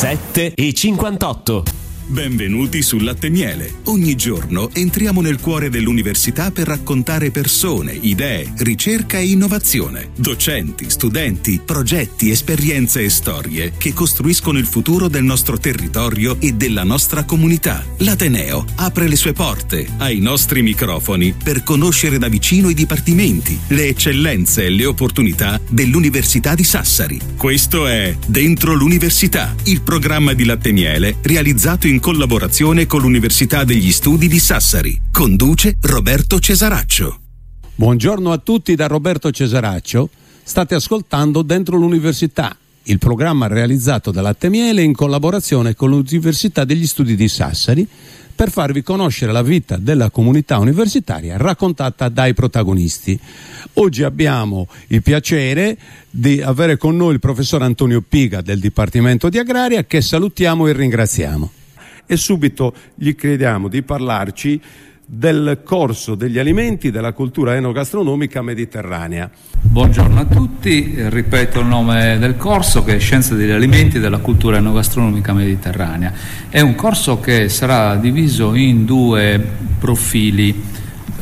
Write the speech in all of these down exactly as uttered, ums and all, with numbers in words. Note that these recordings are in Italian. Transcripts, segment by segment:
sette e cinquantotto. Benvenuti su Latte Miele. Ogni giorno entriamo nel cuore dell'università per raccontare persone, idee, ricerca e innovazione. Docenti, studenti, progetti, esperienze e storie che costruiscono il futuro del nostro territorio e della nostra comunità. L'Ateneo apre le sue porte ai nostri microfoni per conoscere da vicino i dipartimenti, le eccellenze e le opportunità dell'Università di Sassari. Questo è Dentro l'Università, il programma di Latte Miele realizzato in collaborazione con l'Università degli Studi di Sassari. Conduce Roberto Cesaraccio. Buongiorno a tutti da Roberto Cesaraccio. State ascoltando Dentro l'Università, il programma realizzato da Latte Miele in collaborazione con l'Università degli Studi di Sassari per farvi conoscere la vita della comunità universitaria raccontata dai protagonisti. Oggi abbiamo il piacere di avere con noi il professor Antonio Piga del Dipartimento di Agraria, che salutiamo e ringraziamo. E subito gli chiediamo di parlarci del corso degli alimenti della cultura enogastronomica mediterranea. Buongiorno a tutti, ripeto il nome del corso, che è Scienze degli alimenti della cultura enogastronomica mediterranea. È un corso che sarà diviso in due profili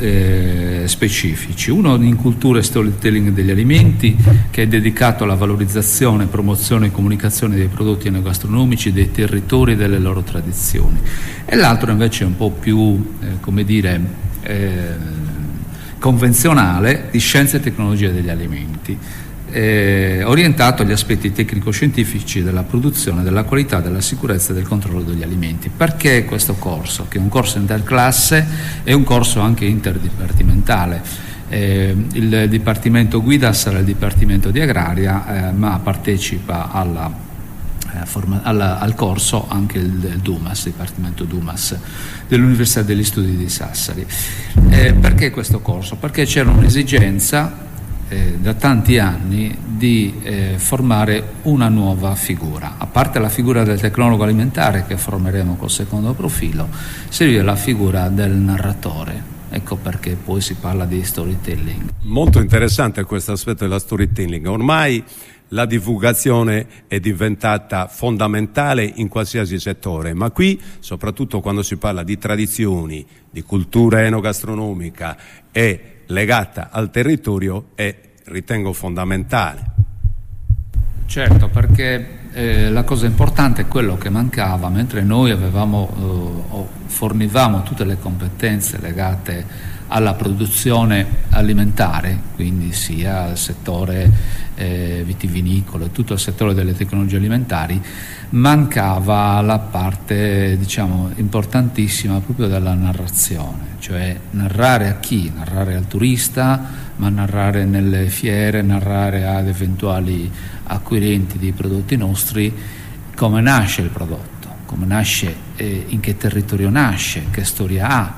Eh, specifici, uno in cultura e storytelling degli alimenti, che è dedicato alla valorizzazione, promozione e comunicazione dei prodotti enogastronomici, dei territori e delle loro tradizioni, e l'altro invece è un po' più eh, come dire eh, convenzionale, di scienze e tecnologie degli alimenti, Eh, orientato agli aspetti tecnico-scientifici della produzione, della qualità, della sicurezza e del controllo degli alimenti. Perché questo corso? Che è un corso interclasse e un corso anche interdipartimentale. Eh, il dipartimento guida sarà il dipartimento di Agraria, eh, ma partecipa alla, eh, forma, alla, al corso anche il, il DUMAS, il dipartimento DUMAS dell'Università degli Studi di Sassari. Eh, perché questo corso? Perché c'era un'esigenza Eh, da tanti anni di eh, formare una nuova figura. A parte la figura del tecnologo alimentare, che formeremo col secondo profilo, serve la figura del narratore. Ecco perché poi si parla di storytelling. Molto interessante questo aspetto della storytelling. Ormai la divulgazione è diventata fondamentale in qualsiasi settore, ma qui, soprattutto quando si parla di tradizioni, di cultura enogastronomica e legata al territorio, è, ritengo, fondamentale. Certo, perché eh, la cosa importante è quello che mancava, mentre noi avevamo eh, fornivamo tutte le competenze legate alla produzione alimentare, quindi sia al settore eh, vitivinicolo e tutto il settore delle tecnologie alimentari, mancava la parte, diciamo, importantissima proprio della narrazione, cioè narrare a chi? Narrare al turista, ma narrare nelle fiere, narrare ad eventuali acquirenti di prodotti nostri come nasce il prodotto, come nasce, eh, in che territorio nasce, che storia ha,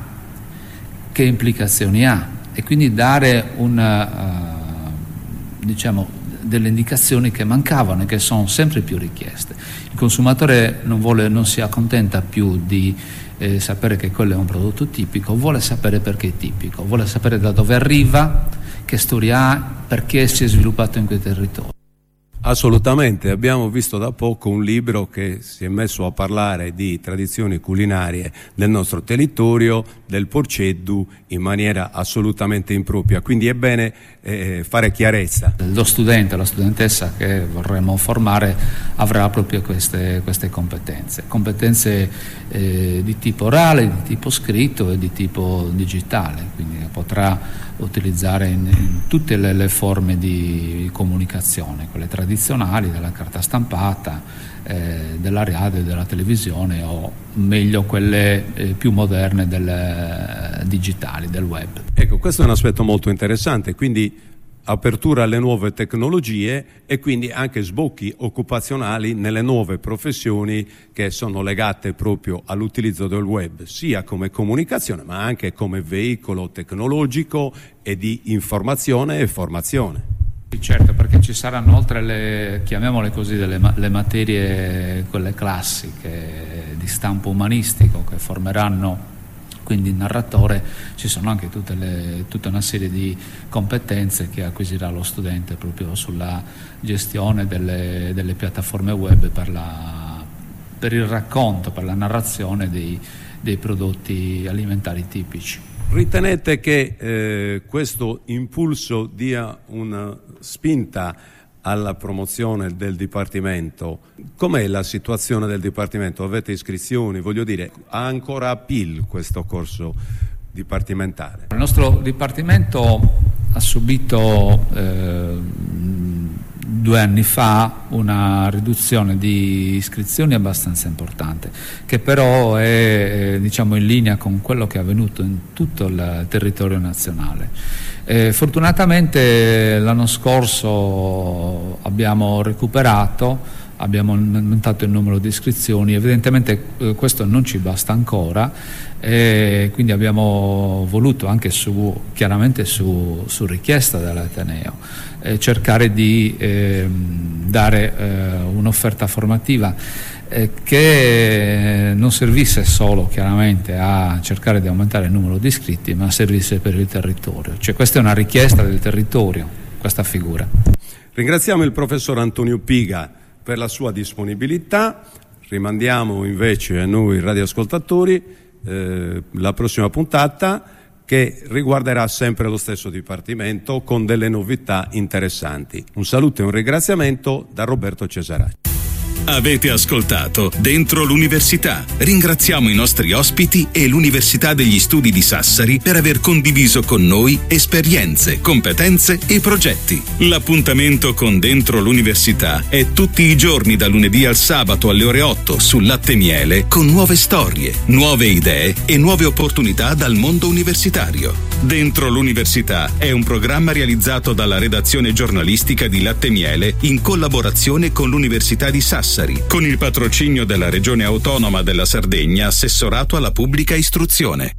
che implicazioni ha, e quindi dare una, uh, diciamo, delle indicazioni che mancavano e che sono sempre più richieste. Il consumatore non vuole, non si accontenta più di eh, sapere che quello è un prodotto tipico, vuole sapere perché è tipico, vuole sapere da dove arriva, che storia ha, perché si è sviluppato in quei territori. Assolutamente, abbiamo visto da poco un libro che si è messo a parlare di tradizioni culinarie del nostro territorio, del porceddu, in maniera assolutamente impropria, quindi è bene eh, fare chiarezza. Lo studente, la studentessa che vorremmo formare avrà proprio queste, queste competenze, competenze eh, di tipo orale, di tipo scritto e di tipo digitale, quindi potrà utilizzare in, in tutte le, le forme di comunicazione, quelle tradizionali, della carta stampata, eh, della radio, della televisione, o meglio quelle eh, più moderne, del, eh, digitali, del web. Ecco, questo è un aspetto molto interessante, quindi apertura alle nuove tecnologie e quindi anche sbocchi occupazionali nelle nuove professioni che sono legate proprio all'utilizzo del web, sia come comunicazione ma anche come veicolo tecnologico e di informazione e formazione. Certo, perché ci saranno, oltre le, chiamiamole così, delle, le materie, quelle classiche di stampo umanistico, che formeranno quindi il narratore, ci sono anche tutte le, tutta una serie di competenze che acquisirà lo studente proprio sulla gestione delle, delle piattaforme web per la per il racconto, per la narrazione dei, dei prodotti alimentari tipici. Ritenete che eh, questo impulso dia una spinta alla promozione del Dipartimento? Com'è la situazione del Dipartimento? Avete iscrizioni? Voglio dire, ha ancora appeal questo corso dipartimentale? Il nostro Dipartimento ha subito eh, due anni fa una riduzione di iscrizioni abbastanza importante, che però è, diciamo, in linea con quello che è avvenuto in tutto il territorio nazionale. Eh, fortunatamente l'anno scorso abbiamo recuperato, abbiamo aumentato il numero di iscrizioni. Evidentemente eh, questo non ci basta ancora, e quindi abbiamo voluto, anche su, chiaramente su, su richiesta dell'Ateneo, eh, cercare di eh, dare eh, un'offerta formativa eh, che non servisse solo chiaramente a cercare di aumentare il numero di iscritti, ma servisse per il territorio. Cioè, questa è una richiesta del territorio, questa figura. Ringraziamo il professor Antonio Piga per la sua disponibilità. Rimandiamo invece a noi radioascoltatori eh, la prossima puntata, che riguarderà sempre lo stesso Dipartimento con delle novità interessanti. Un saluto e un ringraziamento da Roberto Cesaracci. Avete ascoltato Dentro l'Università. Ringraziamo i nostri ospiti e l'Università degli Studi di Sassari per aver condiviso con noi esperienze, competenze e progetti. L'appuntamento con Dentro l'Università è tutti i giorni da lunedì al sabato alle ore otto su Latte Miele, con nuove storie, nuove idee e nuove opportunità dal mondo universitario. Dentro l'Università è un programma realizzato dalla redazione giornalistica di Latte Miele in collaborazione con l'Università di Sassari, con il patrocinio della Regione Autonoma della Sardegna, assessorato alla pubblica istruzione.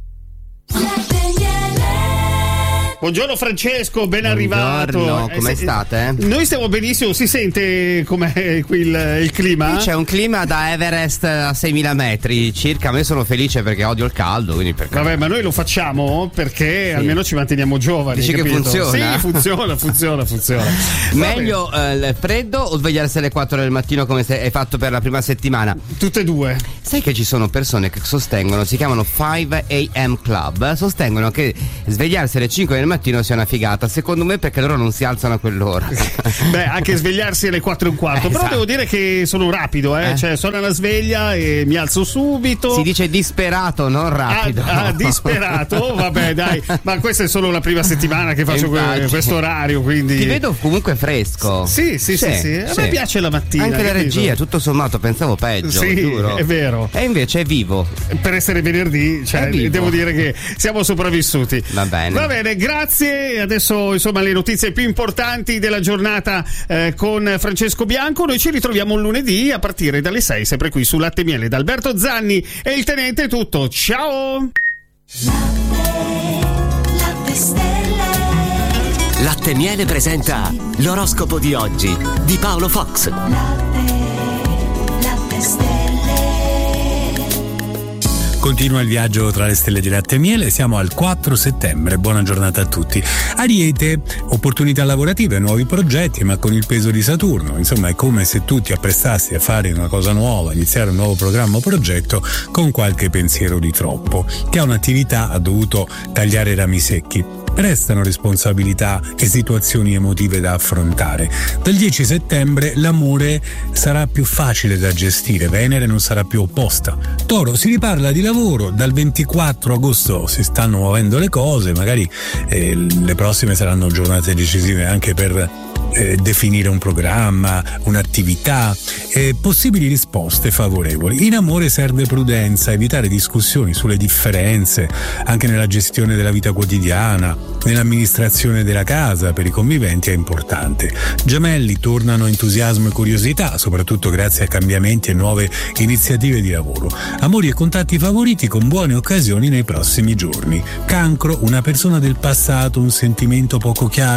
Buongiorno Francesco, ben arrivato. Buongiorno, come eh, state? Noi stiamo benissimo, si sente com'è qui il, il clima? Qui c'è un clima da Everest a seimila metri circa. Ma io sono felice perché odio il caldo, quindi per Vabbè, ma noi lo facciamo perché sì, almeno ci manteniamo giovani. Dici capito? Che funziona? Sì, funziona, funziona, funziona. Meglio eh, il freddo o svegliarsi alle quattro del mattino come hai fatto per la prima settimana? Tutte e due. Sai che ci sono persone che sostengono, si chiamano cinque a m Club, sostengono che svegliarsi alle cinque del mattino sia una figata. Secondo me perché loro non si alzano a quell'ora. Beh, anche svegliarsi alle quattro e un quarto. Eh, però esatto. devo dire che sono rapido, eh? eh? Cioè suona la sveglia e mi alzo subito. Si dice disperato, non rapido. Ah, ah disperato, vabbè dai. Ma questa è solo la prima settimana che faccio que- questo orario, quindi ti vedo comunque fresco. Sì, sì, sì, sì, sì. A sì. me piace la mattina. Anche la capito? regia, tutto sommato, pensavo peggio. Sì, giuro. è vero. E invece è vivo. Per essere venerdì, cioè, devo dire che siamo sopravvissuti. Va bene. Va bene, grazie. Adesso insomma le notizie più importanti della giornata eh, con Francesco Bianco. Noi ci ritroviamo lunedì a partire dalle sei, sempre qui su Latte Miele. Da Alberto Zanni e il tenente è tutto. Ciao! Latte, latte stelle. Latte Miele presenta l'oroscopo di oggi di Paolo Fox. Latte, latte stelle. Continua il viaggio tra le stelle di Latte Miele, siamo al quattro settembre, buona giornata a tutti. Ariete, opportunità lavorative, nuovi progetti, ma con il peso di Saturno, insomma è come se tu ti apprestassi a fare una cosa nuova, iniziare un nuovo programma o progetto con qualche pensiero di troppo. Chi ha un'attività ha dovuto tagliare rami secchi. Restano responsabilità e situazioni emotive da affrontare. Dal dieci settembre l'amore sarà più facile da gestire, Venere non sarà più opposta. Toro, si riparla di lavoro, dal ventiquattro agosto si stanno muovendo le cose, magari eh, le prossime saranno giornate decisive anche per eh, definire un programma, un'attività, eh, possibili risposte favorevoli. In amore serve prudenza, evitare discussioni sulle differenze, anche nella gestione della vita quotidiana, nell'amministrazione della casa, per i conviventi è importante. Gemelli, tornano entusiasmo e curiosità, soprattutto grazie a cambiamenti e nuove iniziative di lavoro. Amori e contatti favoriti con buone occasioni nei prossimi giorni. Cancro, una persona del passato, un sentimento poco chiaro,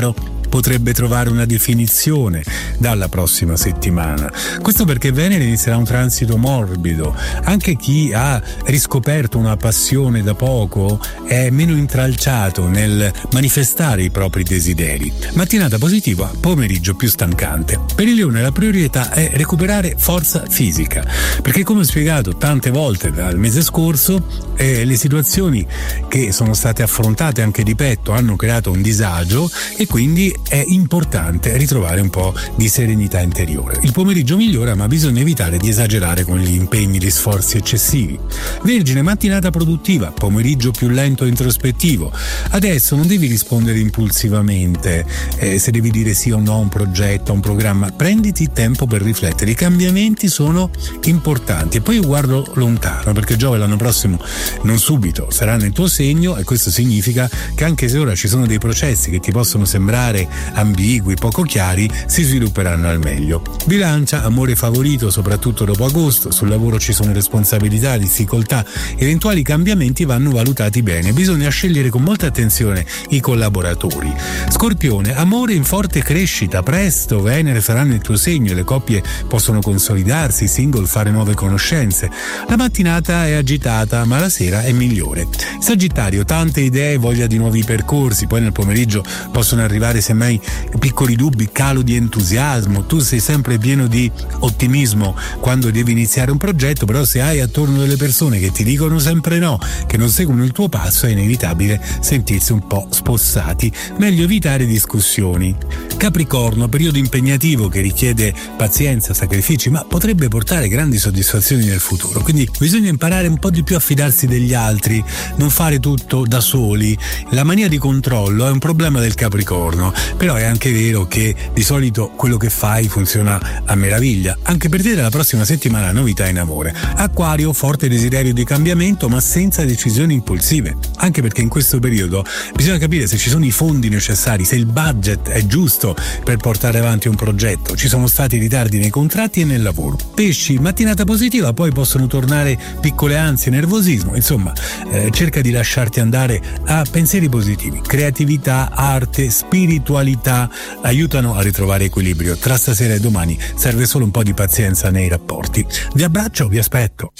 potrebbe trovare una definizione dalla prossima settimana. Questo perché Venere inizierà un transito morbido. Anche chi ha riscoperto una passione da poco è meno intralciato nel manifestare i propri desideri. Mattinata positiva, pomeriggio più stancante. Per il Leone la priorità è recuperare forza fisica, perché come ho spiegato tante volte dal mese scorso, eh, le situazioni che sono state affrontate anche di petto hanno creato un disagio e quindi è importante ritrovare un po' di serenità interiore. Il pomeriggio migliora, ma bisogna evitare di esagerare con gli impegni, gli sforzi eccessivi. Vergine, mattinata produttiva, pomeriggio più lento e introspettivo. Adesso non devi rispondere impulsivamente, eh, se devi dire sì o no a un progetto, a un programma, prenditi tempo per riflettere. I cambiamenti sono importanti. E poi io guardo lontano, perché Giove l'anno prossimo non subito sarà nel tuo segno, e questo significa che anche se ora ci sono dei processi che ti possono sembrare ambigui, poco chiari, si svilupperanno al meglio. Bilancia, amore favorito soprattutto dopo agosto, sul lavoro ci sono responsabilità, difficoltà, eventuali cambiamenti vanno valutati bene, bisogna scegliere con molta attenzione i collaboratori. Scorpione, amore in forte crescita, presto Venere sarà nel tuo segno e le coppie possono consolidarsi, i single fare nuove conoscenze. La mattinata è agitata, ma la sera è migliore. Sagittario, tante idee, voglia di nuovi percorsi, poi nel pomeriggio possono arrivare semmai piccoli dubbi, calo di entusiasmo. Tu sei sempre pieno di ottimismo quando devi iniziare un progetto, però se hai attorno delle persone che ti dicono sempre no, che non seguono il tuo passo, è inevitabile sentirsi un po' spossati. Meglio evitare discussioni. Capricorno, periodo impegnativo che richiede pazienza, sacrifici, ma potrebbe portare grandi soddisfazioni nel futuro, quindi bisogna imparare un po' di più a fidarsi degli altri, non fare tutto da soli. La mania di controllo è un problema del Capricorno, però è anche vero che di solito quello che fai funziona a meraviglia. Anche per te dalla prossima settimana novità in amore. Acquario, forte desiderio di cambiamento ma senza decisioni impulsive, anche perché in questo periodo bisogna capire se ci sono i fondi necessari, se il budget è giusto per portare avanti un progetto. Ci sono stati ritardi nei contratti e nel lavoro. Pesci, mattinata positiva, poi possono tornare piccole ansie, nervosismo, insomma eh, cerca di lasciarti andare a pensieri positivi. Creatività, arte, spiritualità aiutano a ritrovare equilibrio. Tra stasera e domani serve solo un po' di pazienza nei rapporti. Vi abbraccio, vi aspetto.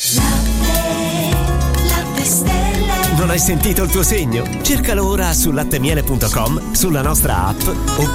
Non hai sentito il tuo segno? Cercalo ora su lattemiele punto com, sulla nostra app o